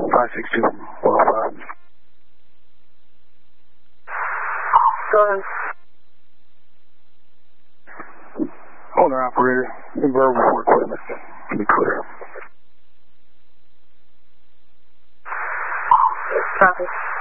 562 105. Go ahead. Owner operator, verbal for equipment. Be clear. Copy.